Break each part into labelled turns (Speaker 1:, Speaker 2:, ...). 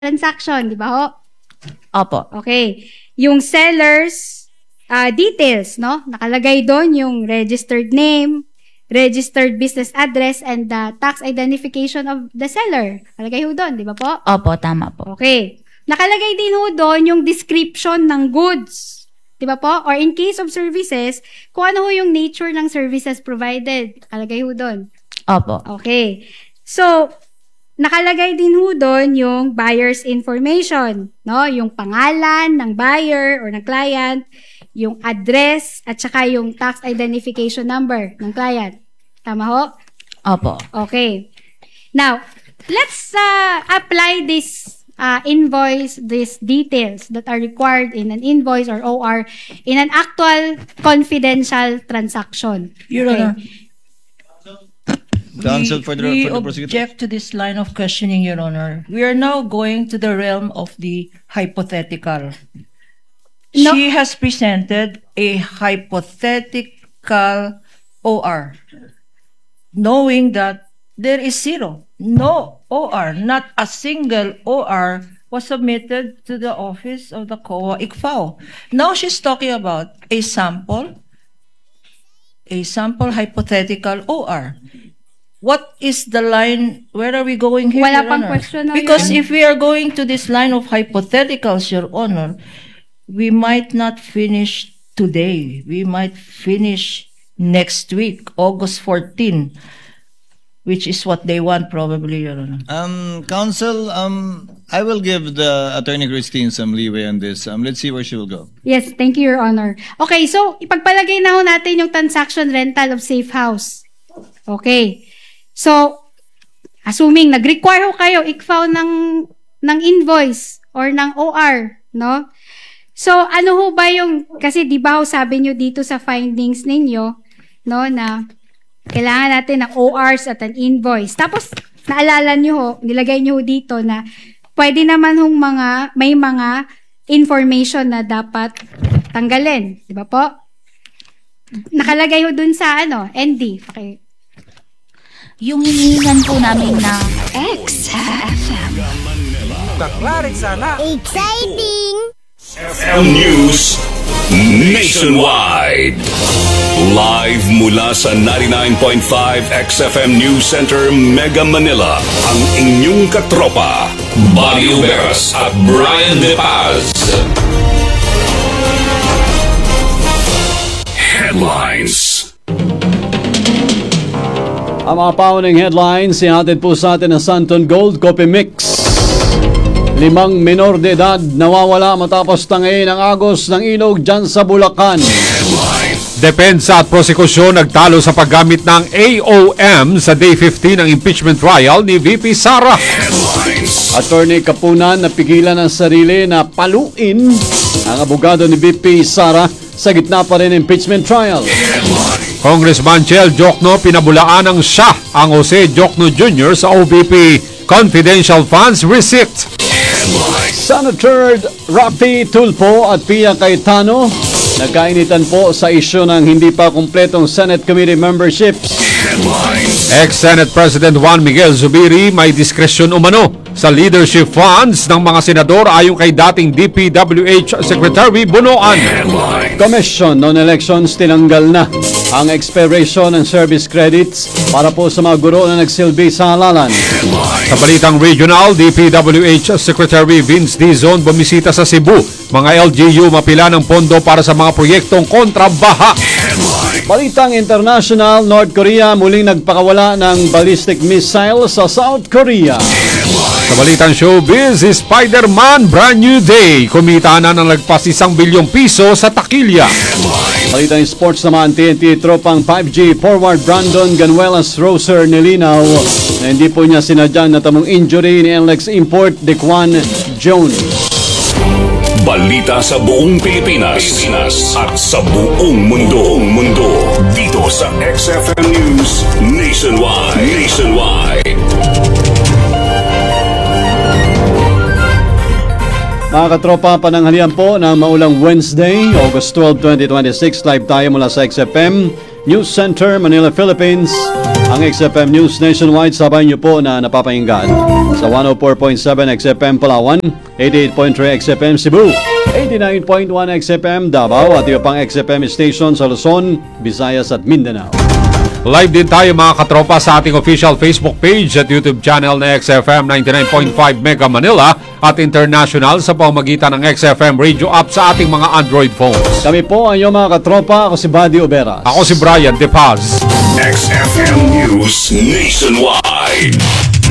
Speaker 1: transaction, di ba ho?
Speaker 2: Opo.
Speaker 1: Okay. Yung seller's details, no? Nakalagay doon yung registered name, registered business address, and the tax identification of the seller. Nakalagay ho doon, di ba po?
Speaker 2: Opo, tama po.
Speaker 1: Okay. Nakalagay din ho doon yung description ng goods. Di ba po? Or in case of services, kung ano ho yung nature ng services provided. Nakalagay ho doon.
Speaker 2: Opo.
Speaker 1: Okay. So, nakalagay din ho doon yung buyer's information, no? Yung pangalan ng buyer or ng client, yung address, at saka yung tax identification number ng client. Tama ho?
Speaker 2: Opo.
Speaker 1: Okay. Now, let's apply this invoice, these details that are required in an invoice or OR in an actual confidential transaction.
Speaker 3: Your Honor,
Speaker 4: Counsel for the prosecutor.
Speaker 3: we object to this line of questioning, Your Honor. We are now going to the realm of the hypothetical.
Speaker 1: No.
Speaker 3: She has presented a hypothetical OR, knowing that there is zero. No OR, not a single OR was submitted to the office of the COA ICFAO. Now she's talking about a sample hypothetical OR. What is the line? Where are we going here,
Speaker 1: Wala
Speaker 3: Your
Speaker 1: pang
Speaker 3: Honor?
Speaker 1: question, no,
Speaker 3: Because
Speaker 1: Your
Speaker 3: if we are going to this line of hypotheticals, Your Honor, we might not finish today. We might finish next week, August 14, which is what they want probably, Your Honor.
Speaker 4: Counsel, I will give the Attorney Christine some leeway on this. Let's see where she will go.
Speaker 1: Yes, thank you, Your Honor. Okay, so ipagpalagay na ho natin yung transaction rental of safe house. Okay. So, assuming nag-require ho kayo, ICFAO ng invoice or ng OR, no? So, ano ho ba yung, kasi di ba ho sabi nyo dito sa findings ninyo, no, na kailangan natin ng ORs at an invoice. Tapos, naalala nyo ho, nilagay nyo ho dito na pwede naman hong may mga information na dapat tanggalin. Di ba po? Nakalagay ho dun sa, ND. Okay.
Speaker 2: Yung hinihingan po namin na
Speaker 5: XFM.
Speaker 6: Taklarin sana.
Speaker 5: Exciting!
Speaker 7: FM News Nationwide. Live mula sa 99.5 XFM News Center, Mega Manila. Ang inyong katropa, Bobby Uberas at Brian De Paz. Headlines.
Speaker 8: Ang mga pauning headlines, ihatid po sa atin ng Santon Gold Coffee Mix. 5 minor de edad nawawala matapos tangayin ang agos ng ilog dyan sa Bulacan.
Speaker 9: Depensa at prosekusyon nagtalo sa paggamit ng AOM sa Day 15 ng impeachment trial ni VP Sara.
Speaker 8: Attorney Kapunan napigilan ang sarili na paluin ang abogado ni VP Sara sa gitna pa rin impeachment trial.
Speaker 9: Congressman Chel Jokno pinabulaan ng siya ang Jose Jokno Jr. sa OVP Confidential Funds Receipt.
Speaker 8: Senator Rafi Tulfo at Pia Cayetano nagkainitan po sa isyu ng hindi pa kumpletong Senate Committee memberships.
Speaker 9: Ex-Senate President Juan Miguel Zubiri may diskresyon umano sa leadership funds ng mga senador ayon kay dating DPWH Secretary Bunoan.
Speaker 8: Commission on Elections tinanggal na ang expiration ng service credits para po sa mga guro na nagsilbi sa halalan.
Speaker 9: Sa balitang regional, DPWH Secretary Vince Dizon bumisita sa Cebu. Mga LGU mapila ng pondo para sa mga proyektong kontrabaha.
Speaker 8: Balitang international, North Korea muling nagpakawala ng ballistic missile sa South Korea.
Speaker 9: Sa balitang showbiz, si Spider-Man Brand New Day. Kumita na ng lagpas 1 bilyong piso sa takilya.
Speaker 8: Balitang sports naman, TNT tropang 5G forward Brandon Ganuelas Roser nilinaw na hindi po niya sinadyang natamong injury ni NLEX import Dequan Jones.
Speaker 7: Balita sa buong Pilipinas at sa buong mundo. Dito sa XFM News Nationwide.
Speaker 8: Mga katropa, pananghalian po ng maulang Wednesday, August 12, 2026. Live tayo mula sa XFM News Center, Manila, Philippines. ang XFM News Nationwide. Sabay niyo po na napapahinggan sa 104.7 XFM Palawan, 88.3 XFM Cebu, 89.1 XFM Davao at iba pang XFM station sa Luzon, Visayas at Mindanao.
Speaker 9: Live din tayo mga katropa sa ating official Facebook page at YouTube channel na XFM 99.5 Mega Manila at international sa pamamagitan ng XFM radio app sa ating mga Android phones.
Speaker 8: Kami po ang iyong mga katropa. Ako si Buddy Oberas.
Speaker 9: Ako si Brian De Paz.
Speaker 7: XFM News Nationwide.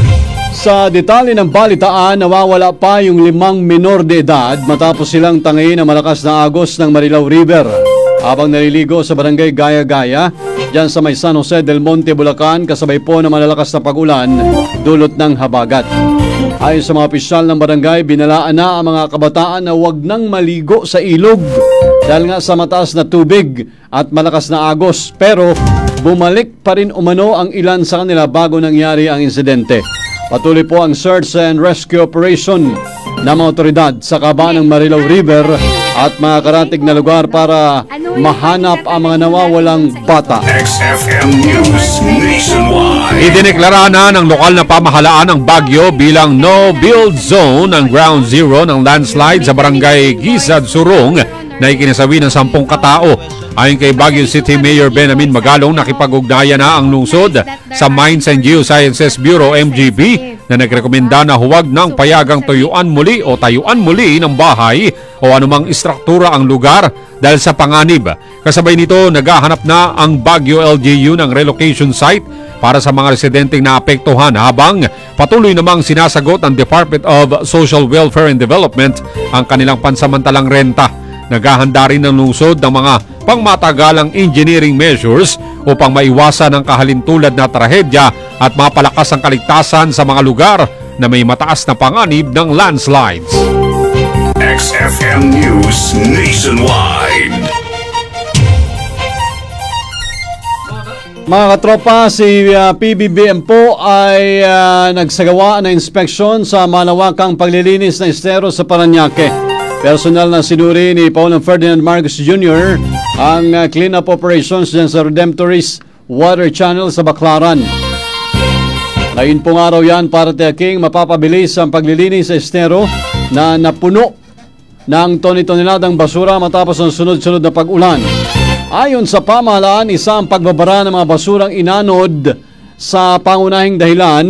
Speaker 8: Sa detalye ng balitaan, nawawala pa yung 5 minor de edad matapos silang tangayin ang malakas na agos ng Marilao River habang naliligo sa barangay Gaya-Gaya dyan sa may San Jose del Monte, Bulacan, kasabay po ng malalakas na pag-ulan dulot ng habagat. Ayon sa mga opisyal ng barangay, binalaan na ang mga kabataan na huwag nang maligo sa ilog dahil nga sa mataas na tubig at malakas na agos, pero bumalik pa rin umano ang ilan sa kanila bago nangyari ang insidente. Patuloy po ang search and rescue operation ng mga otoridad sa kaba ng Marilao River at mga karatig na lugar para mahanap ang mga nawawalang bata.
Speaker 7: XFM News Nationwide.
Speaker 9: Idineklara na ng lokal na pamahalaan ng Baguio bilang no-build zone ang ground zero ng landslide sa barangay Gisad, Surong na ikinasawi ng 10 katao. Ayon kay Baguio City Mayor Benamin Magalong, nakipag-ugnayan na ang lungsod sa Mines and Geosciences Bureau MGB na nagrekomenda na huwag nang payagang tayuan muli ng bahay o anumang istruktura ang lugar dahil sa panganib. Kasabay nito, naghahanap na ang Baguio LGU ng relocation site para sa mga residenteng naapektuhan habang patuloy namang sinasagot ang Department of Social Welfare and Development ang kanilang pansamantalang renta. Naghahanda rin ng lungsod ng mga pangmatagalang engineering measures upang maiwasan ang kahalintulad na trahedya at mapalakas ang kaligtasan sa mga lugar na may mataas na panganib ng landslides.
Speaker 7: XFM News Nationwide.
Speaker 8: Mga katropa, si PBBM po ay nagsagawa ng inspeksyon sa malawakang paglilinis ng estero sa Parañaque. Personal na sinuri ni Paolo Ferdinand Marcos Jr. ang clean-up operations dyan sa Redemptorist Water Channel sa Baclaran. Ngayon pong araw yan para tiyaking mapapabilis ang paglilinis sa estero na napuno ng toni-toniladang basura matapos ang sunod-sunod na pag-ulan. Ayon sa pamahalaan, isa ang pagbabara ng mga basurang inanod sa pangunahing dahilan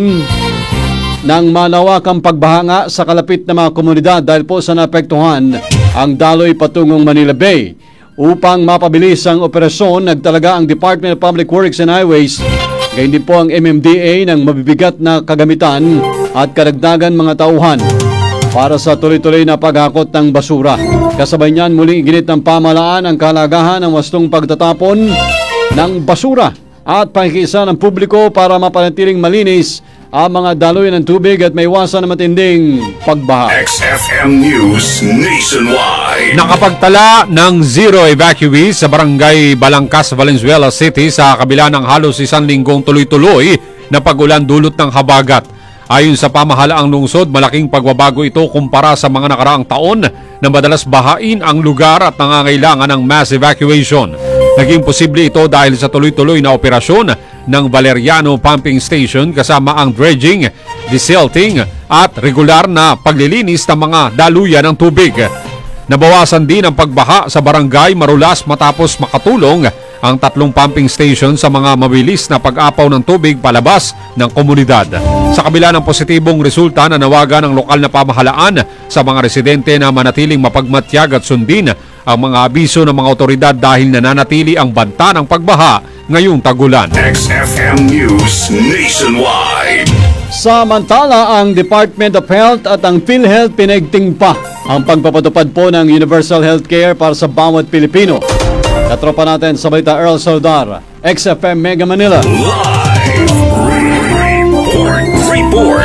Speaker 8: ng malawakang pagbahanga sa kalapit na mga komunidad dahil po sa naapektuhan ang daloy patungong Manila Bay. Upang mapabilis ang operasyon, nagtalaga ang Department of Public Works and Highways, gayon din po ang MMDA ng mabibigat na kagamitan at karagdagan mga tauhan para sa tuloy-tuloy na paghakot ng basura. Kasabay niyan, muling iginit ng pamahalaan ang kahalagahan ng wastong pagtatapon ng basura at pakikiisa ng publiko para mapanatiling malinis ang mga daloy ng tubig at maiwasan ang matinding pagbaha.
Speaker 7: XFM News Nationwide.
Speaker 9: Nakapagtala ng zero evacuees sa barangay Balangkas, Valenzuela City sa kabila ng halos isang linggong tuloy-tuloy na pag-ulan dulot ng habagat. Ayon sa pamahalaang lungsod, malaking pagbabago ito kumpara sa mga nakaraang taon na madalas bahain ang lugar at nangangailangan ng mass evacuation. Naging posible ito dahil sa tuloy-tuloy na operasyon ng Valeriano Pumping Station kasama ang dredging, desilting at regular na paglilinis ng mga daluyan ng tubig. Nabawasan din ang pagbaha sa barangay Marulas matapos makatulong ang 3 pumping station sa mga mabilis na pag-apaw ng tubig palabas ng komunidad. Sa kabila ng positibong resulta, nanawagan ng lokal na pamahalaan sa mga residente na manatiling mapagmatyag at sundin ang mga abiso ng mga otoridad dahil nananatili ang banta ng pagbaha ngayong tagulan.
Speaker 7: XFM News Nationwide.
Speaker 8: Samantala, ang Department of Health at ang PhilHealth pinagting pa ang pagpapatupad po ng Universal Healthcare para sa bawat Pilipino. Katropa natin sa balita, Earl Saldar, XFM Mega Manila.
Speaker 7: Live report.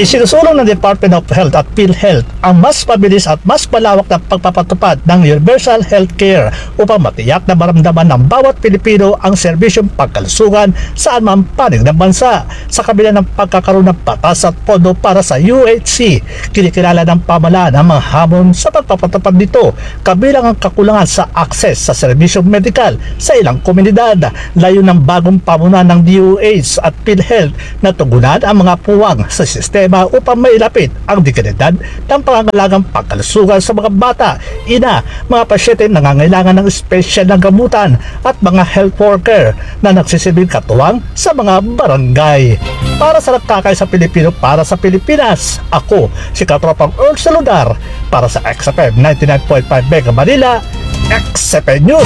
Speaker 10: Isinusulong ng Department of Health at PhilHealth ang mas mabilis at mas malawak na pagpapatupad ng universal healthcare upang matiyak na maramdaman ng bawat Pilipino ang serbisyong pagkalusugan saan man panig ng bansa. Sa kabila ng pagkakaroon ng batas at pondo para sa UHC, kinikilala ng pamahalaan ang mga hamon sa pagpapatupad nito, kabilang ang kakulangan sa akses sa serbisyong medikal sa ilang komunidad. Layo ng bagong pamunuan ng DOH at PhilHealth na tugunan ang mga puwang sa sistema upang mailapit ang dignidad ng pangangalagang pagkalusugan sa mga bata, ina, mga pasyente nangangailangan ng espesyal na gamutan at mga health worker na nagsisilbing katuwang sa mga barangay. Para sa nagkakay sa Pilipino, para sa Pilipinas, ako si Katropang Earl Saludar para sa XFM 99.5 Mega Manila, XFM News.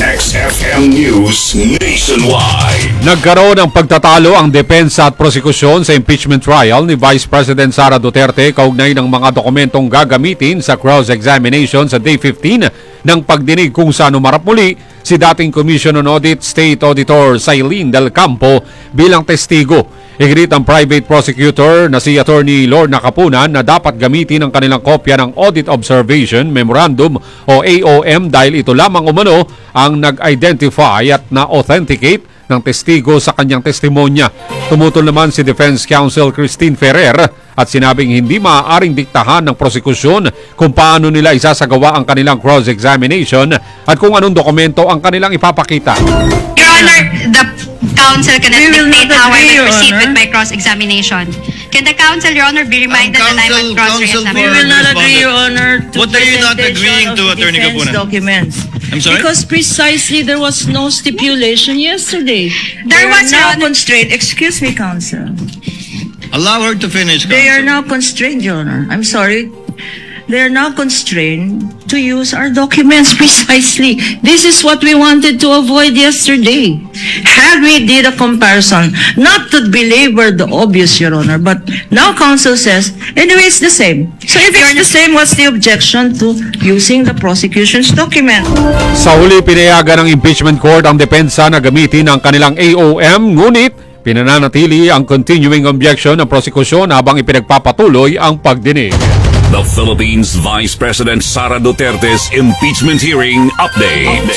Speaker 7: XFM News Nationwide.
Speaker 9: Nagkaroon ng pagtatalo ang depensa at prosekusyon sa impeachment trial ni Vice President Sara Duterte kaugnay ng mga dokumentong gagamitin sa cross-examination sa Day 15 ng pagdinig kung saan umarap muli si dating Commission on Audit State Auditor Sailin Del Campo bilang testigo. Iginit ang private prosecutor na si Attorney Lorna Capunan na dapat gamitin ang kanilang kopya ng Audit Observation Memorandum o AOM dahil ito lamang umano ang nag-identify at na-authenticate ng testigo sa kanyang testimonya. Tumutol naman si Defense Counsel Christine Ferrer at sinabing hindi maaaring diktahan ng prosekusyon kung paano nila isasagawa ang kanilang cross-examination at kung anong dokumento ang kanilang ipapakita.
Speaker 11: Your Honor, the counsel cannot dictate how I will proceed with my cross-examination. Can the counsel, Your Honor, be reminded that I will cross-examine?
Speaker 3: We will not agree, Your Honor, to
Speaker 4: What are you not agreeing to, Attorney
Speaker 3: defense
Speaker 4: Capunan?
Speaker 3: documents.
Speaker 4: I'm sorry?
Speaker 3: Because precisely there was no stipulation yesterday.
Speaker 11: There was, Your
Speaker 3: now
Speaker 11: Honor.
Speaker 3: constrained. Excuse me, counsel.
Speaker 4: Allow her to finish,
Speaker 3: They are
Speaker 4: counsel.
Speaker 3: now constrained, Your Honor. I'm sorry. They are now constrained to use our documents precisely. This is what we wanted to avoid yesterday. Had we did a comparison, not to belabor the obvious, Your Honor, but now counsel says, anyway, it's the same. So if it's the same, what's the objection to using the prosecution's document?
Speaker 9: Sa huli, pinayagan ng impeachment court ang depensa na gamitin ang kanilang AOM, ngunit pinananatili ang continuing objection ng prosekusyon habang ipinagpapatuloy ang pagdinig.
Speaker 7: The Philippines Vice President Sara Duterte's impeachment hearing update.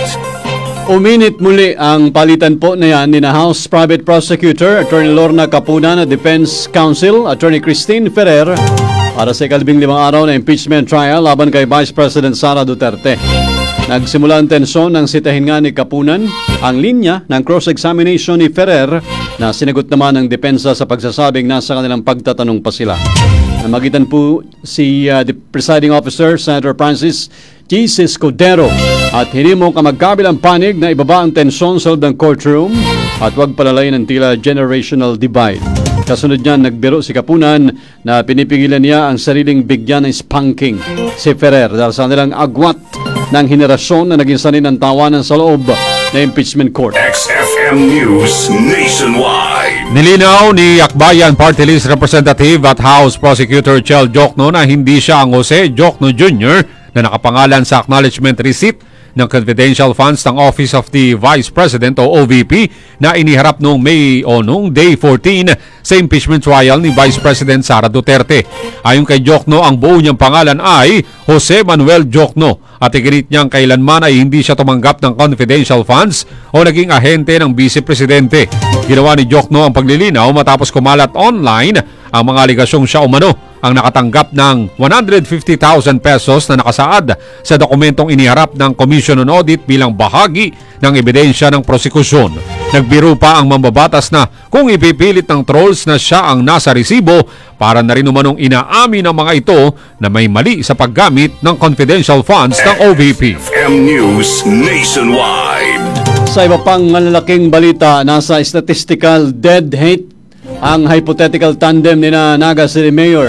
Speaker 8: Uminit muli ang palitan po na yan ni na House Private Prosecutor Attorney Lorna Capunan at Defense Counsel Attorney Christine Ferrer para sa 15 araw na impeachment trial laban kay Vice President Sara Duterte. Nagsimula ang tensyon ng sitahin nga ni Capunan ang linya ng cross-examination ni Ferrer na sinagot naman ng depensa sa pagsasabing nasa kanilang pagtatanong pa sila. Namagitan po si the presiding officer, Senator Francis G. Escudero at hinimok ang magkabilang panig na ibaba ang tensyon sa loob ng courtroom at huwag palalayin ng tila generational divide. Kasunod niyan, nagbiro si Capunan na pinipigilan niya ang sariling bigyan ng spanking si Ferrer dahil sa nilang agwat ng henerasyon na naging sanay ng tawanan sa loob na impeachment court.
Speaker 7: XFM News Nationwide.
Speaker 9: Nilinaw ni Akbayan Party List Representative at House Prosecutor Chel Jokno na hindi siya ang Jose Jokno Jr. na nakapangalan sa acknowledgement receipt ng confidential funds ng Office of the Vice President o OVP na iniharap noong May o noong Day 14 sa impeachment trial ni Vice President Sara Duterte. Ayon kay Jokno, ang buo niyang pangalan ay Jose Manuel Jokno at iginit niyang kailanman ay hindi siya tumanggap ng confidential funds o naging ahente ng Vice Presidente. Ginawa ni Jokno ang paglilinaw matapos kumalat online ang mga aligasyong siya umano ang nakatanggap ng 150,000 pesos na nakasaad sa dokumentong iniharap ng Commission on Audit bilang bahagi ng ebidensya ng prosekusyon. Nagbiro pa ang mambabatas na kung ipipilit ng trolls na siya ang nasa resibo para na rin umanong inaamin ng mga ito na may mali sa paggamit ng confidential funds ng OVP.
Speaker 7: XFM News Nationwide.
Speaker 8: Sa iba pang malalaking balita, nasa statistical dead heat ang hypothetical tandem ni Naga City Mayor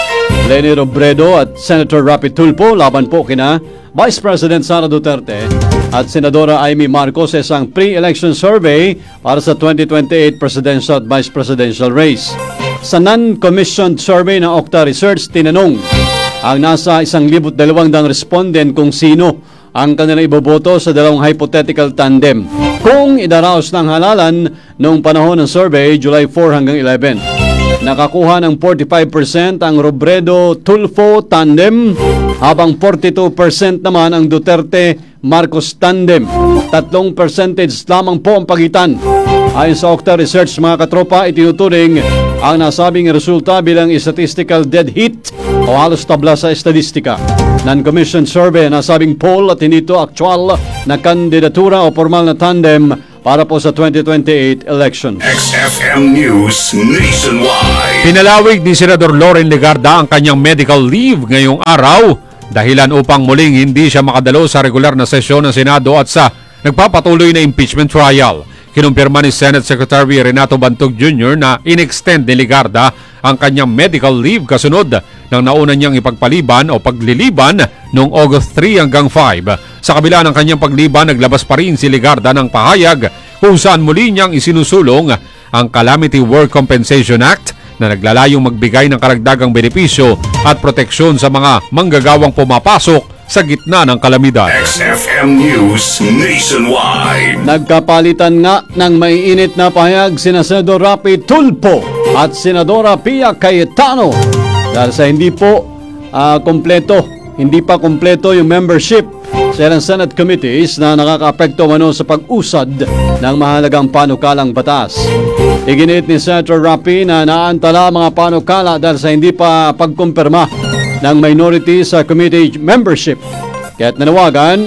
Speaker 8: Leni Robredo at Senator Rapi Tulfo laban po kina Vice President Sara Duterte at Senadora Amy Marcos sa isang pre-election survey para sa 2028 presidential at vice presidential race. Sa non-commissioned survey ng Okta Research, tinanong ang nasa 1,200 respondent kung sino ang kanilang iboboto sa dalawang hypothetical tandem kung idaraos ng halalan noong panahon ng survey July 4 hanggang 11. Nakakuha ng 45% ang Robredo-Tulfo tandem, habang 42% naman ang Duterte-Marcos tandem. 3% lamang po ang pagitan. Ayon sa Okta Research, mga katropa, itinuturing ang nasabing resulta bilang statistical dead heat o halos tabla sa estadistika. Non-commissioned survey ang nasabing poll at hindi ito actual na kandidatura o formal na tandem para po sa 2028 election.
Speaker 7: XFM News Nationwide.
Speaker 9: Pinalawig ni Senador Loren Legarda ang kanyang medical leave ngayong araw dahilan upang muling hindi siya makadalo sa regular na sesyon ng Senado at sa nagpapatuloy na impeachment trial. Kinumpirma ni Senate Secretary Renato Bantog Jr. na in-extend ni Legarda ang kanyang medical leave kasunod ng nauna niyang ipagpaliban o pagliliban noong August 3 hanggang 5. Sa kabila ng kanyang pagliban, naglabas pa rin si Legarda ng pahayag kung saan muli niyang isinusulong ang Calamity Work Compensation Act na naglalayong magbigay ng karagdagang benepisyo at proteksyon sa mga manggagawang pumapasok sa gitna ng kalamidad.
Speaker 7: XFM News Nationwide.
Speaker 8: Nagkapalitan nga ng maiinit na pahayag sina Senador Rapi Tulfo at Senadora Pia Cayetano dahil sa hindi pa kompleto yung membership sa ilang Senate committees na nakakaapekto mano sa pag-usad ng mahalagang panukalang batas. Iginit ni Senator Rapi na naantala mga panukala dahil sa hindi pa pagkumpirma ng minority sa committee membership. Kaya't nanawagan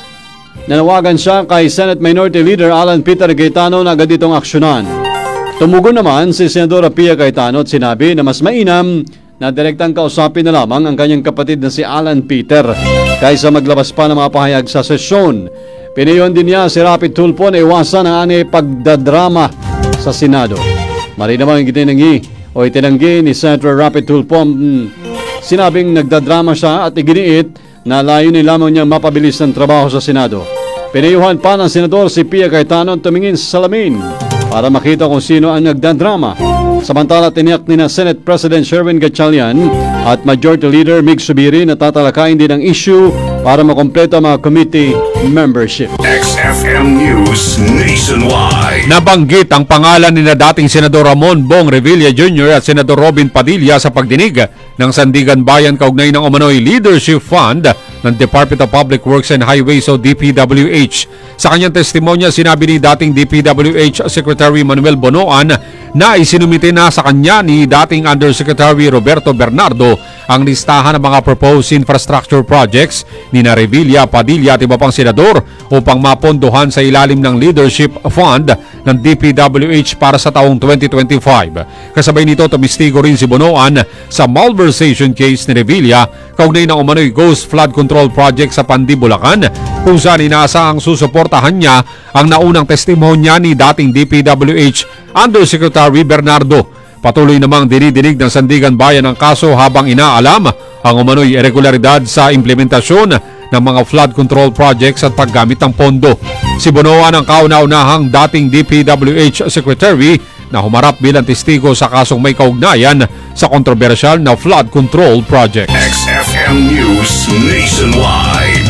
Speaker 8: siya kay Senate Minority Leader Alan Peter Cayetano na agad itong aksyonan. Tumugon naman si Senadora Pia Cayetano at sinabi na mas mainam na direktang kausapin na lamang ang kanyang kapatid na si Alan Peter kaysa maglabas pa ng mga pahayag sa sesyon. Pinayon din niya si Rapi Tulfo na iwasan ang pagdadrama sa Senado. Mari namang itinanggi ni Senator Rapi Tulfo sinabing nagdadrama siya at iginiit na layunin lamang niyang mapabilis ng trabaho sa Senado. Pinayuhan pa ng Senador si Pia Cayetano tumingin sa salamin para makita kung sino ang nagdadrama. Samantala, tiniyak ni na Senate President Sherwin Gatchalian at Majority Leader Mig Zubiri na tatalakayin din ang issue para makompleto ang mga committee membership.
Speaker 7: XFM News Nationwide.
Speaker 9: Nabanggit ang pangalan ni na dating Senador Ramon Bong Revilla Jr. at Senador Robin Padilla sa pagdinig ng Sandigan Bayan kaugnay ng umano'y Leadership Fund ng Department of Public Works and Highways o DPWH. Sa kanyang testimonya, sinabi ni dating DPWH Secretary Manuel Bonoan na isinumite na sa kanya ni dating Undersecretary Roberto Bernardo ang listahan ng mga proposed infrastructure projects ni na Revilla, Padilla at iba pang senador upang mapondohan sa ilalim ng Leadership Fund ng DPWH para sa taong 2025. Kasabay nito, tumistigo rin si Bonoan sa malversation case ni Revilla kaugnay ng umano'y Ghost Flood Control Project sa Pandi, Bulacan, kung saan inaasahang susuportahan niya ang naunang testimonya ni dating DPWH Undersecretary Bernardo. Patuloy namang dinidinig ng Sandigan Bayan ang kaso habang inaalam ang umano'y irregularidad sa implementasyon ng mga flood control projects at paggamit ng pondo. Si Bonoan ang kauna-unahang dating DPWH Secretary na humarap bilang testigo sa kasong may kaugnayan sa kontrobersyal na flood control project.
Speaker 7: XFM News Nationwide.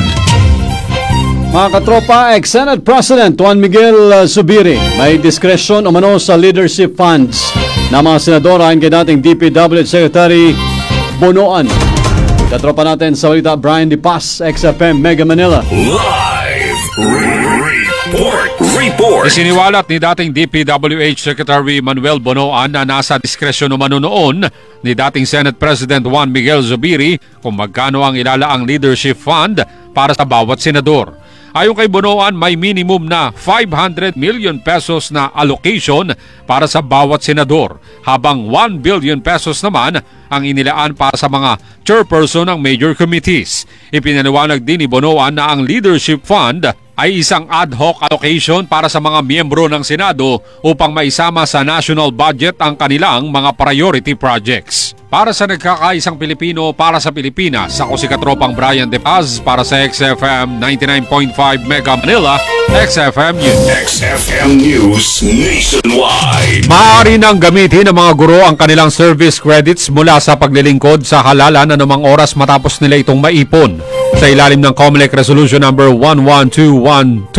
Speaker 8: Mga katropa, ex-Senate President Juan Miguel Zubiri may diskresyon umano sa leadership funds na mga senadora ayon kay dating DPWH Secretary Bonoan. Katropa natin sa balita, Brian De Paz, XFM Mega Manila.
Speaker 7: Live report.
Speaker 9: Isiniwalat ni dating DPWH Secretary Manuel Bonoan na nasa diskresyon umano noon ni dating Senate President Juan Miguel Zubiri kung magkano ang ilalaang leadership fund para sa bawat senador. Ayon kay Bonoan, may minimum na 500 million pesos na allocation para sa bawat senador, habang 1 billion pesos naman ang inilaan para sa mga chairperson ng major committees. Ipinaliwanag din ni Bonoan na ang leadership fund ay isang ad hoc allocation para sa mga miyembro ng Senado upang maisama sa national budget ang kanilang mga priority projects. Para sa nagkakaisang Pilipino, para sa Pilipinas, ako si Katropang Brian De Paz para sa XFM 99.5 Mega Manila, XFM News.
Speaker 7: XFM News Nationwide.
Speaker 9: Maaari nang gamitin ng mga guro ang kanilang service credits mula sa paglilingkod sa halalan anumang oras matapos nila itong maipon. Sa ilalim ng COMELEC Resolution number 11212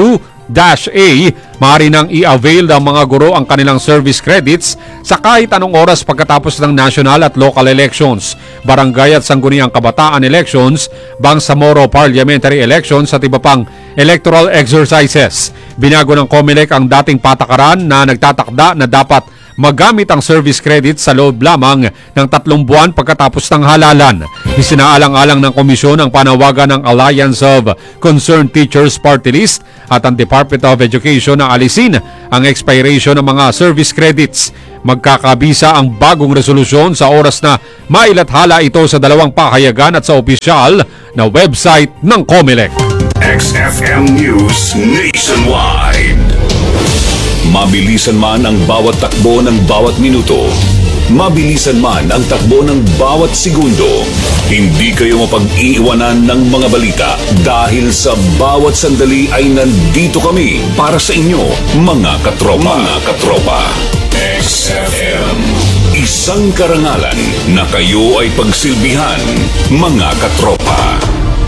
Speaker 9: maaari nang i-avail ng mga guro ang kanilang service credits sa kahit anong oras pagkatapos ng national at local elections, barangay at sangguniang kabataan elections, Bangsamoro parliamentary elections at iba pang electoral exercises. Binago ng COMELEC ang dating patakaran na nagtatakda na dapat magamit ang service credit sa loob lamang ng 3 buwan pagkatapos ng halalan. Isinaalang-alang ng komisyon ang panawagan ng Alliance of Concerned Teachers Party List at ang Department of Education na alisin ang expiration ng mga service credits. Magkakabisa ang bagong resolusyon sa oras na mailathala ito sa 2 pahayagan at sa opisyal na website ng COMELEC.
Speaker 7: XFM News Nationwide. Mabilisan man ang bawat takbo ng bawat minuto, mabilisan man ang takbo ng bawat segundo, hindi kayo mapag-iiwanan ng mga balita dahil sa bawat sandali ay nandito kami para sa inyo, mga katropa. Mga katropa. XFM. Isang karangalan na kayo ay pagsilbihan, mga katropa.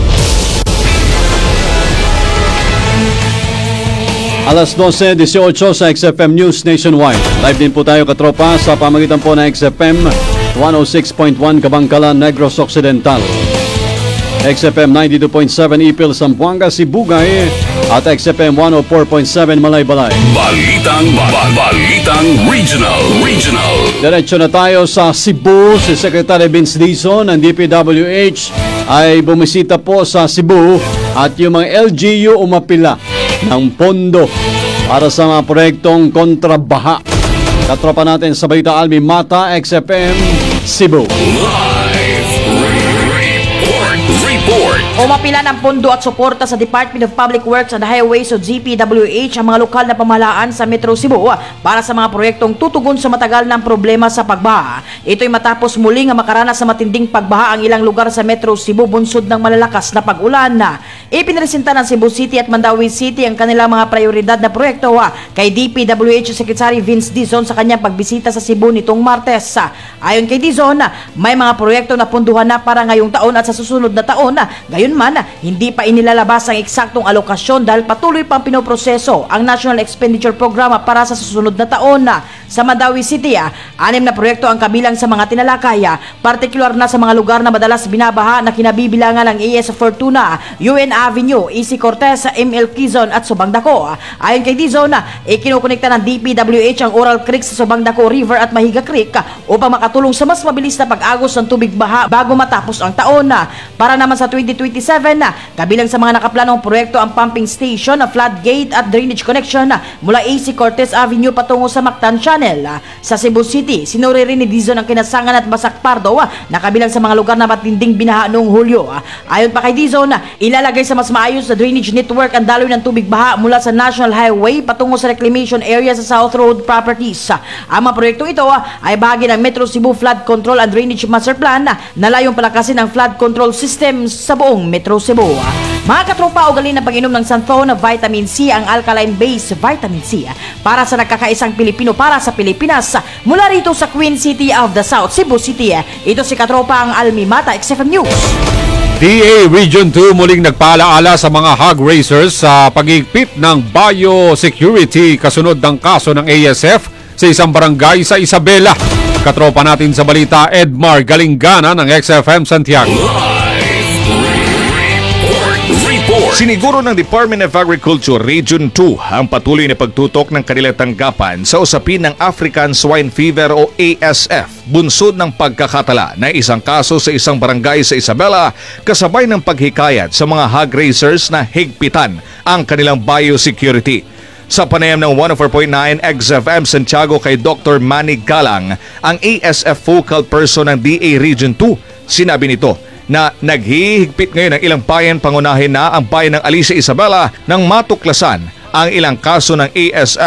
Speaker 8: Alas 12:18 sa XFM News Nationwide. Live din po tayo katropa sa pamagitan po ng XFM 106.1 Kabangkalan, Negros Occidental, XFM 92.7 Ipil, Zamboanga, Sibugay at XFM 104.7 Malaybalay.
Speaker 7: Balitang Regional.
Speaker 8: Diretso na tayo sa Cebu. Si Secretary Vince Dizon ng DPWH ay bumisita po sa Cebu at yung mga LGU umapila ng pondo para sa mga proyektong kontrabaha. Katropa natin sa Balita Almi Mata, XFM Cebu.
Speaker 7: Report.
Speaker 12: Umapila ng pondo at suporta sa Department of Public Works and Highways o DPWH ang mga lokal na pamahalaan sa Metro Cebu para sa mga proyektong tutugon sa matagal ng problema sa pagbaha. Ito'y matapos muling makaranas sa matinding pagbaha ang ilang lugar sa Metro Cebu bunsod ng malalakas na pag-ulan. Ipinresenta ng Cebu City at Mandawi City ang kanilang mga prioridad na proyekto kay DPWH Secretary Vince Dizon sa kanyang pagbisita sa Cebu nitong Martes. Ayon kay Dizon, may mga proyekto na punduhan na para ngayong taon at sa susunod na taon. Gayunman, hindi pa inilalabas ang eksaktong alokasyon dahil patuloy pang pinoproseso ang National Expenditure Program para sa susunod na taon. Sa Mandawi City, 6 na proyekto ang kabilang sa mga tinalakay, partikular na sa mga lugar na madalas binabaha na kinabibilangan ng AS Fortuna, UN Avenue, EC Cortez, ML Quezon at Subangdako. Ayon kay Dizon, ikinukonekta ng DPWH ang Oral Creek sa Subangdako River at Mahiga Creek upang makatulong sa mas mabilis na pag-agos ng tubig baha bago matapos ang taon. Para naman sa 2027, kabilang sa mga nakaplanong proyekto ang pumping station, floodgate at drainage connection mula AC Cortez Avenue patungo sa Mactan Channel. Sa Cebu City, sinuri rin ni Dizon ang Kinasangan at Basak Pardo na kabilang sa mga lugar na matinding binaha noong Hulyo. Ayon pa kay Dizon, ilalagay sa mas maayos na drainage network ang daloy ng tubig baha mula sa National Highway patungo sa reclamation area sa South Road Properties. Ang mga proyekto ito ay bahagi ng Metro Cebu Flood Control and Drainage Master Plan na layong palakasin ang flood control system sa buong Metro Cebu. Mga katropa, ugali na pag-inom ng Santhone Vitamin C, ang alkaline-based vitamin C para sa nagkakaisang Pilipino para sa Pilipinas. Mula rito sa Queen City of the South, Cebu City, ito si katropa ang Almi Mata, XFM News.
Speaker 9: DA Region 2 muling nagpaalaala sa mga hog racers sa pag-iigpit ng biosecurity kasunod ng kaso ng ASF sa isang barangay sa Isabela. Katropa natin sa balita, Edmar Galinggana ng XFM Santiago.
Speaker 13: Siniguro ng Department of Agriculture Region 2 ang patuloy na pagtutok ng kanilang tanggapan sa usapin ng African Swine Fever o ASF, bunsod ng pagkakatala na isang kaso sa isang barangay sa Isabela kasabay ng paghikayat sa mga hog raisers na higpitan ang kanilang biosecurity. Sa panayam ng 104.9 XFM Santiago kay Dr. Manny Galang, ang ASF focal person ng DA Region 2, sinabi nito na naghihigpit ngayon ang ilang bayan, pangunahin na ang bayan ng Alicia Isabela nang matuklasan ang ilang kaso ng ASF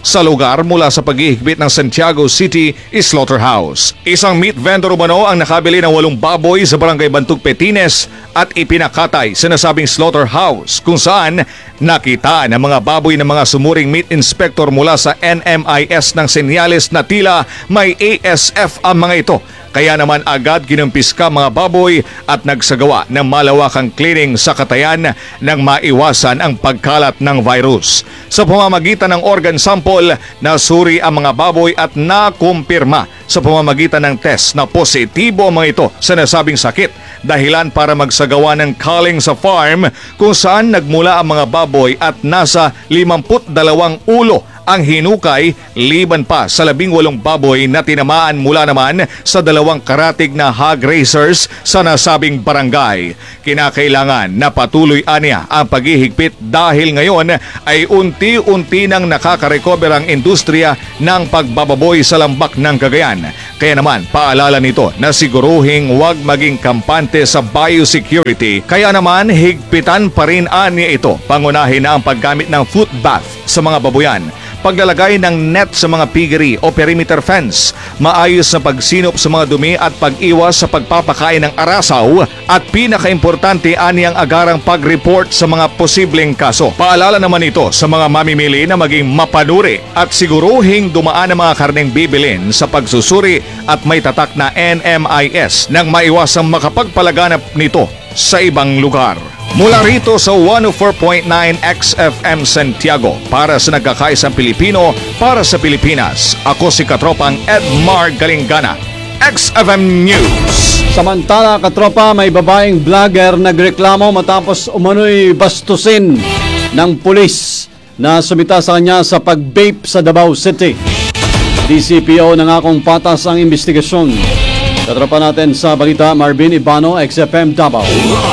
Speaker 13: sa lugar mula sa paghihigpit ng Santiago City Slaughterhouse. Isang meat vendor umano ang nakabili ng 8 baboy sa barangay Bantug Petines at ipinakatay sa nasabing slaughterhouse kung saan nakita ng mga baboy ng mga sumuring meat inspector mula sa NMIS ng senyales na tila may ASF ang mga ito. Kaya naman agad kinumpiska mga baboy at nagsagawa ng malawakang cleaning sa katayan nang maiwasan ang pagkalat ng virus. Sa pamamagitan ng organ sample, nasuri ang mga baboy at nakumpirma sa pamamagitan ng test na positibo ang mga ito sa nasabing sakit. Dahilan para magsagawa ng culling sa farm kung saan nagmula ang mga baboy at nasa 52 ulo ang hinukay liban pa sa 18 baboy na tinamaan mula naman sa 2 karatig na hog raisers sa nasabing barangay. Kinakailangan na patuloy aniya ang paghihigpit dahil ngayon ay unti-unti nang nakakarecover ang industriya ng pagbababoy sa lambak ng Cagayan. Kaya naman paalala nito na siguruhing huwag maging kampante sa biosecurity. Kaya naman higpitan pa rin aniya ito. Pangunahin na ang paggamit ng foot bath sa mga baboyan, paglalagay ng net sa mga piggery o perimeter fence, maayos na pagsinop sa mga dumi at pag-iwas sa pagpapakain ng arasaw at pinakaimportante aniyang agarang pag-report sa mga posibleng kaso. Paalala naman ito sa mga mamimili na maging mapanuri at siguruhing dumaan ang mga karneng bibilin sa pagsusuri at may tatak na NMIS nang maiwasang makapagpalaganap nito sa ibang lugar. Mula rito sa 104.9 XFM Santiago, para sa nagkakaisang Pilipino, para sa Pilipinas, ako si Katropang Edmar Galingana, XFM News.
Speaker 8: Samantala, katropa, may babaeng vlogger nagreklamo matapos umano'y bastusin ng pulis na sumita sa kanya sa pag-vape sa Davao City. DCPO nangakong patas ang investigasyon. Katropa natin sa balita, Marvin Ibano, XFM Davao.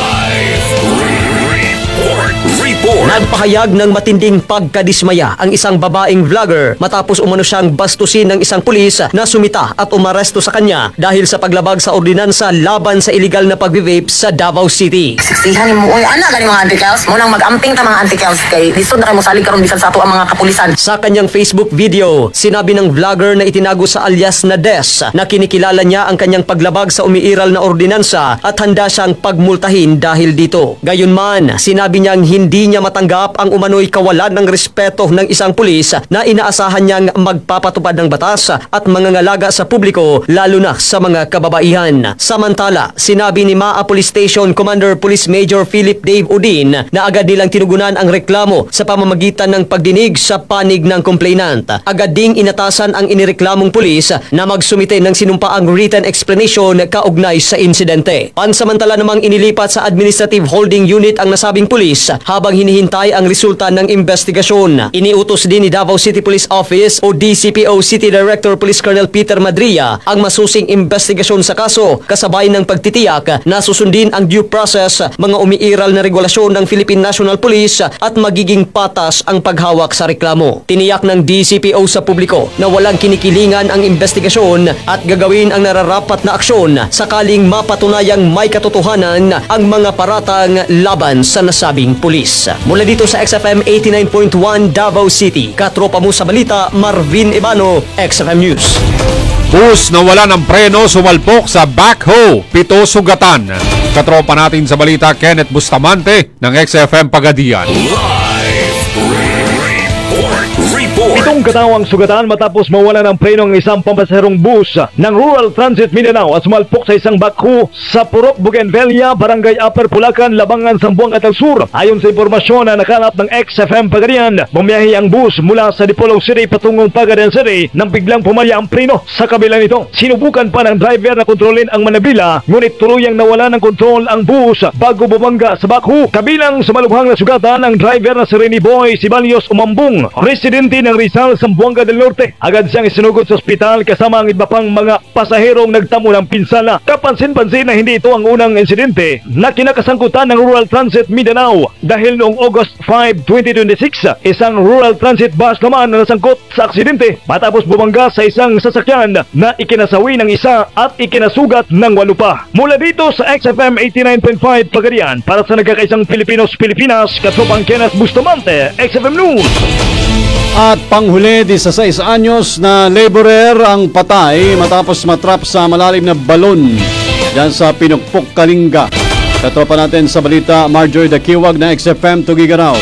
Speaker 14: Nagpahayag ng matinding pagkadismaya ang isang babaeng vlogger matapos umano siyang bastusin ng isang pulis na sumita at umaresto sa kanya dahil sa paglabag sa ordinansa laban sa illegal na pag-vape sa Davao City.
Speaker 15: Siksihan mo, oy, ana gani mga anti-cows, mo nang mag-amping ta mga anti-cows kay lisod na kay mo salig karon bisan sa ato ang mga kapulisan.
Speaker 14: Sa kanyang Facebook video, sinabi ng vlogger na itinago sa alias na Des na kinikilala niya ang kanyang paglabag sa umiiral na ordinansa at handa siyang pagmultahin dahil dito. Gayunman, sinabi niyang hindi niya matanggap ang umano'y kawalan ng respeto ng isang pulis na inaasahan niyang magpapatupad ng batas at mangangalaga sa publiko lalo na sa mga kababaihan. Samantala, sinabi ni Maa Police Station Commander Police Major Philip Dave Udin na agad nilang tinugunan ang reklamo sa pamamagitan ng pagdinig sa panig ng complainant. Agad ding inatasan ang inireklamong pulis na magsumite ng sinumpaang written explanation kaugnay sa insidente. Pansamantala namang inilipat sa Administrative Holding Unit ang nasabing pulis habang hinihintay ang resulta ng investigasyon. Iniutos din ni Davao City Police Office o DCPO City Director Police Colonel Peter Madria ang masusing investigasyon sa kaso kasabay ng pagtitiyak na susundin ang due process, mga umiiral na regulasyon ng Philippine National Police at magiging patas ang paghawak sa reklamo. Tiniyak ng DCPO sa publiko na walang kinikilingan ang investigasyon at gagawin ang nararapat na aksyon sakaling mapatunayang may katotohanan ang mga paratang laban sa nasabing pulis. Mula dito sa XFM 89.1 Davao City, katropa mo sa balita, Marvin Ibano, XFM News.
Speaker 9: Bus na wala ng preno sumalpok sa backhoe, 7 sugatan. Katropa natin sa balita, Kenneth Bustamante ng XFM Pagadian.
Speaker 16: Pitong katawang sugatan matapos mawala ng preno ng isang pampaserong bus ng Rural Transit Mindanao at sumalpok sa isang backhoe sa Purok, Bougainvillea, Barangay Upper Pulacan, Labangan, Zamboanga at Sur. Ayon sa impormasyon na nakalap ng XFM Pagadian, bumiyahe ang bus mula sa Dipolog City patungong Pagadian City nang biglang pumalya ang preno sa kabila nito. Sinubukan pa ng driver na kontrolin ang manabila, ngunit tuluyang nawala ng kontrol ang bus bago bumangga sa backhoe. Kabilang sa malubhang na sugatan ang driver na si Rene Boy Sibalios Umambung, residente ng Rizal, Zamboanga del Norte. Agad siyang isinugod sa ospital kasama ang iba pang mga pasaherong nagtamo ng pinsala. Kapansin-pansin na hindi ito ang unang insidente na kinakasangkutan ng Rural Transit Mindanao dahil noong August 5, 2026, isang Rural Transit bus naman na nasangkot sa aksidente matapos bumangga sa isang sasakyan na ikinasawi ng isa at ikinasugat ng 8 pa. Mula dito sa XFM 89.5 Pagadian, para sa nagkakaisang Pilipinas, Katropang Kenneth Bustamante, XFM News.
Speaker 8: At panghuli, 16 anyos na laborer ang patay matapos matrap sa malalim na balon dyan sa Pinukpok, Kalinga. Katropa natin sa balita, Marjorie Dakiwag na XFM Tugigaraw.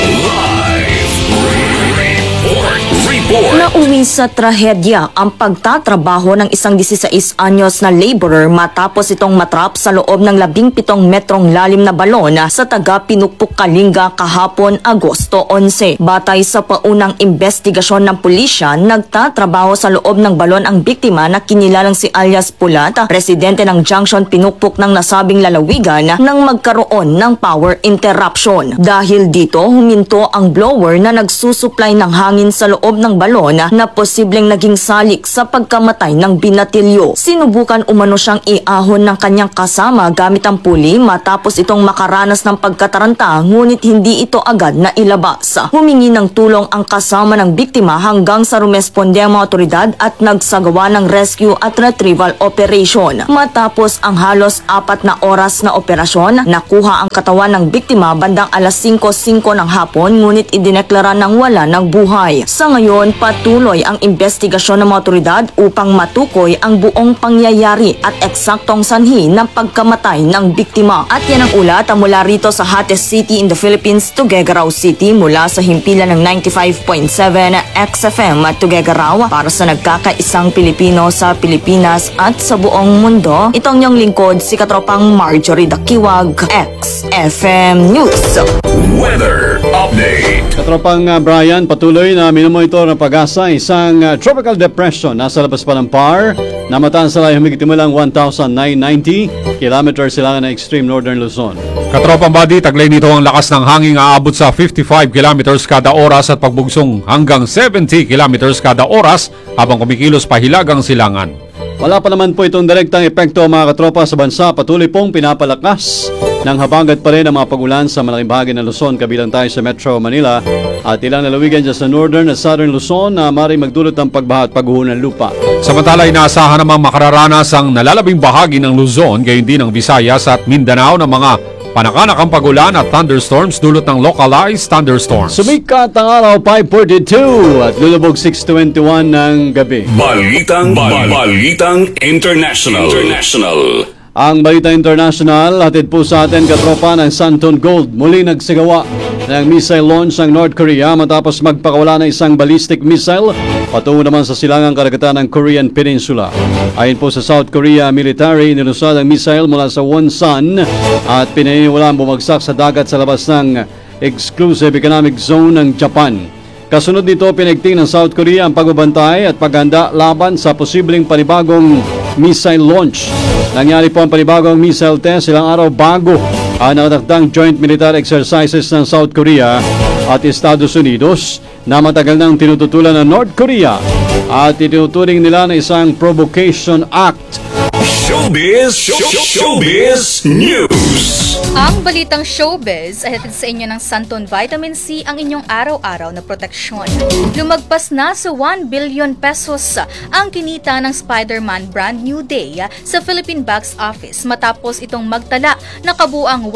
Speaker 17: Nauwi sa trahedya ang pagtatrabaho ng isang 16 anyos na laborer matapos itong matrap sa loob ng 17 metrong lalim na balon sa taga Pinukpok, Kalinga kahapon Agosto 11. Batay sa paunang investigasyon ng pulisya, nagtatrabaho sa loob ng balon ang biktima na kinilalang si alias Pulat, residente ng Junction Pinukpok ng nasabing lalawigan nang magkaroon ng power interruption. Dahil dito, huminto ang blower na nagsusupply ng hangin sa loob ng balon na posibleng naging salik sa pagkamatay ng binatilyo. Sinubukan umano siyang iahon ng kanyang kasama gamit ang puli matapos itong makaranas ng pagkataranta, ngunit hindi ito agad na ilabas. Humingi ng tulong ang kasama ng biktima hanggang sa rumesponde ang mga otoridad at nagsagawa ng rescue at retrieval operation. Matapos ang halos 4 na oras na operasyon, nakuha ang katawan ng biktima bandang alas 5:05 ng hapon, ngunit idineklara ng wala ng buhay. Sa ngayon, patuloy ang investigasyon ng mga otoridad upang matukoy ang buong pangyayari at eksaktong sanhi ng pagkamatay ng biktima. At yan ang ulat mula rito sa hottest city in the Philippines, Tuguegarao City, mula sa himpilan ng 95.7 XFM at Tuguegarao para sa nagkakaisang Pilipino sa Pilipinas at sa buong mundo. Itong niyong lingkod, si Katropang Marjorie Dakiwag, XFM News.
Speaker 7: Weather Update.
Speaker 8: Katropang Brian, patuloy na minumonitor ng Pag-asa isang tropical depression nasa labas pa ng PAR na mataan sa layo humigit lang 1,990 kilometers silangan ng extreme northern Luzon.
Speaker 9: Katropang Badi, taglay nito ang lakas ng hangin aabot sa 55 kilometers kada oras at pagbugsong hanggang 70 kilometers kada oras habang kumikilos pahilag ang silangan.
Speaker 8: Wala pa naman po itong direktang epekto mga katropa sa bansa. Patuloy pong pinapalakas ng habagat pa rin ang mga pag-ulan sa malaking bahagi ng Luzon, kabilang tayo sa Metro Manila at ilang lalawigan dyan sa northern at southern Luzon na maaaring magdulot ng pagbaha at pagguho ng lupa.
Speaker 9: Samantala, inaasahan namang makararanas ang nalalabing bahagi ng Luzon, gayon din ng Visayas at Mindanao ng mga panakanakang pag-ulan at thunderstorms dulot ng localized thunderstorms.
Speaker 8: Sumikat ang araw 5:42 at lulubog 6:21 ng gabi.
Speaker 7: Balitang International.
Speaker 8: Ang Balita International, hatid po sa atin katropa ng Santon Gold. Muli nagsagawa ng missile launch ang North Korea matapos magpakawala ng isang ballistic missile patungo naman sa silangang karagatan ng Korean Peninsula. Ayon po sa South Korea military, nilusad ang missile mula sa Wonsan at pinaniniwalaan bumagsak sa dagat sa labas ng exclusive economic zone ng Japan. Kasunod nito, pinigting ng South Korea ang pagbabantay at paghanda laban sa posibleng panibagong missile launch. Nangyari po ang panibagong missile test ilang araw bago ang nakatakdang joint military exercises ng South Korea at Estados Unidos na matagal nang tinututulan ng North Korea at itinuturing nila na isang provocation act.
Speaker 7: Showbiz News.
Speaker 18: Ang balitang showbiz ay hatid sa inyo ng Santon Vitamin C, ang inyong araw-araw na proteksyon. Lumagpas na sa 1 billion pesos ang kinita ng Spider-Man Brand New Day sa Philippine box office matapos itong magtala na kabuang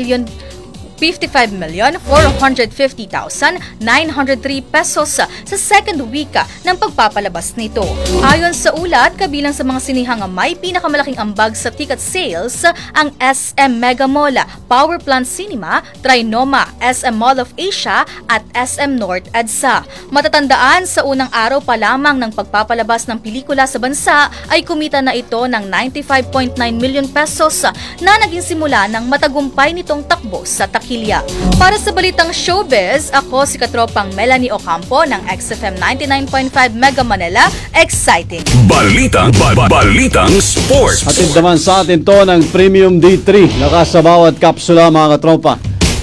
Speaker 18: 1,055,450,903 pesos sa second week ng pagpapalabas nito. Ayon sa ulat, kabilang sa mga sinihang may pinakamalaking ambag sa ticket sales ang SM Mega Mall, Power Plant Cinema, Trinoma, SM Mall of Asia at SM North EDSA. Matatandaan, sa unang araw pa lamang ng pagpapalabas ng pelikula sa bansa ay kumita na ito ng 95.9 million pesos na naging simula ng matagumpay nitong takbo sa takilya. Para sa balitang showbiz, ako si Katropang Melanie Ocampo ng XFM 99.5 Mega Manila. Exciting!
Speaker 7: Balitang Sports.
Speaker 8: Hatid naman sa atin to ng Premium D3. Lakas sa bawat kapsula mga katropa.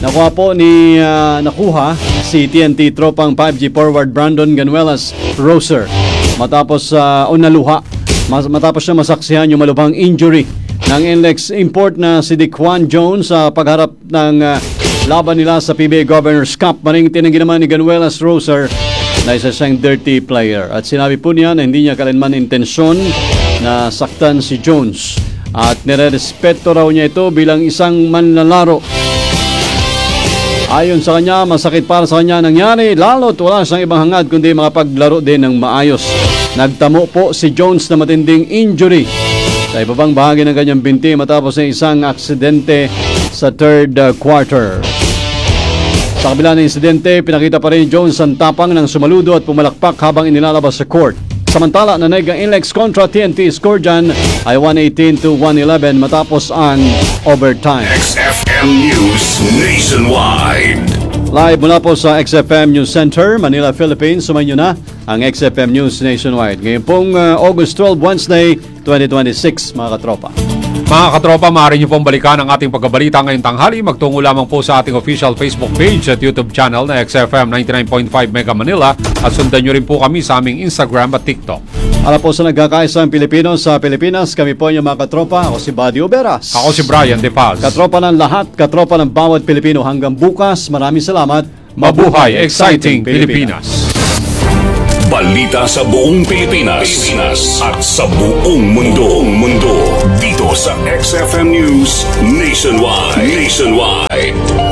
Speaker 8: Nakuha si TNT tropang 5G forward Brandon Ganuelas Roser matapos matapos siya masaksihan yung malubhang injury ng NLEX import na si Dequan Jones sa pagharap ng laban nila sa PBA Governors Cup. Maring tinanggi naman ni Ganuelas Roser na isa siyang dirty player at sinabi po niya na hindi niya kailanman intensyon na saktan si Jones at nire-respeto raw niya ito bilang isang manlalaro. Ayon sa kanya, masakit para sa kanya nangyari, lalo't wala siyang ibang hangad kundi makapaglaro din ng maayos. Nagtamo po si Jones na matinding injury sa ibabang bahagi ng kanyang binti matapos ng isang aksidente sa third quarter. Sa kabila ng insidente, pinakita pa rin ni Jones ang tapang ng sumaludo at pumalakpak habang inilalabas sa court. Samantala, naneg ang Inlex kontra TNT, score dyan ay 118-111 matapos ang overtime.
Speaker 7: XFM News Nationwide.
Speaker 8: Live mula po sa XFM News Center, Manila, Philippines. Sumayin nyo na ang XFM News Nationwide. Ngayon pong August 12, Wednesday, 2026, mga katropa.
Speaker 9: Mga katropa, maaari niyo pong balikan ang ating pagkabalita ngayong tanghali. Magtungo lamang po sa ating official Facebook page at YouTube channel na XFM 99.5 Mega Manila at sundan niyo rin po kami sa aming Instagram at TikTok. Para po sa nagkakaisang Pilipino sa Pilipinas, kami po yung mga katropa. Ako si Buddy Oberas. Ako si Brian De Paz.
Speaker 8: Katropa ng lahat, katropa ng bawat Pilipino. Hanggang bukas, maraming salamat.
Speaker 9: Mabuhay, exciting Pilipinas.
Speaker 7: Balita sa buong Pilipinas at sa buong mundo. Dito sa XFM News Nationwide.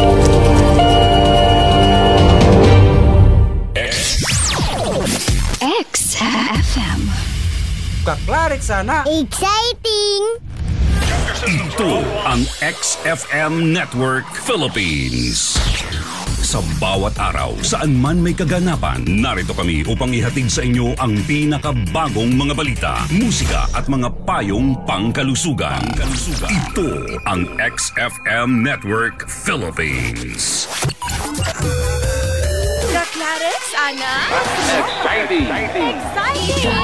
Speaker 5: XFM.
Speaker 6: Kaklarik sana.
Speaker 5: Exciting!
Speaker 7: Ito ang XFM Network Philippines. Sa bawat araw, saan man may kaganapan, narito kami upang ihatid sa inyo ang pinakabagong mga balita, musika at mga payong pangkalusugan. Ito ang XFM Network Philippines.
Speaker 5: Kaklarik sana.
Speaker 6: Exciting.
Speaker 5: Exciting!